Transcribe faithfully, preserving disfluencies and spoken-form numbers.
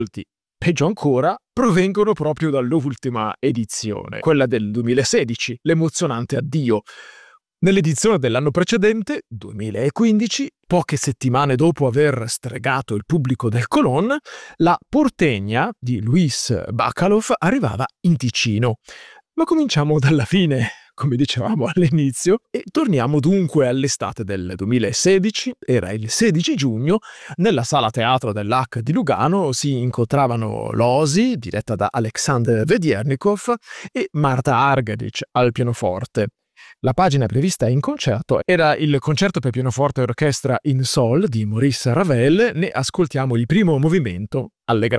peggio ancora, provengono proprio dall'ultima edizione, quella del duemilasedici, l'emozionante Addio. Nell'edizione dell'anno precedente, duemilaquindici, poche settimane dopo aver stregato il pubblico del Colón, la Porteña di Luis Bacalov arrivava in Ticino. Ma cominciamo dalla fine, come dicevamo all'inizio, e torniamo dunque all'estate del duemilasedici. Era il sedici giugno, nella sala teatro dell'A C di Lugano si incontravano l'Osi, diretta da Alexander Vediernikov, e Marta Argerich al pianoforte. La pagina prevista in concerto era il concerto per pianoforte e orchestra in Sol di Maurice Ravel. Ne ascoltiamo il primo movimento, Allegra